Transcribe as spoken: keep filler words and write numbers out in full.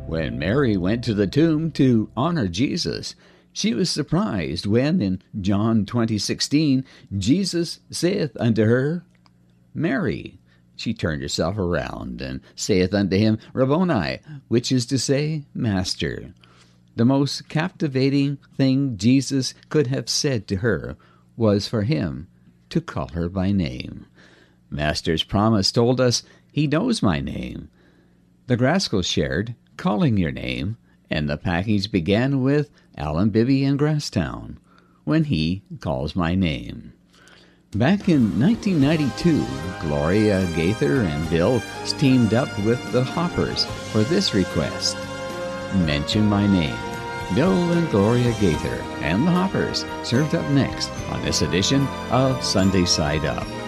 When Mary went to the tomb to honor Jesus, she was surprised when, in John twenty sixteen, Jesus saith unto her, Mary. She turned herself around, and saith unto him, Rabboni, which is to say, Master. The most captivating thing Jesus could have said to her was for him to call her by name. Master's promise told us he knows my name. The Grascals shared Calling Your Name, and the package began with Alan Bibby in Grasstown, When He Calls My Name. Back in nineteen ninety-two, Gloria Gaither and Bill teamed up with the Hoppers for this request, Mention My Name. Bill and Gloria Gaither and the Hoppers served up next on this edition of Sunday Side Up.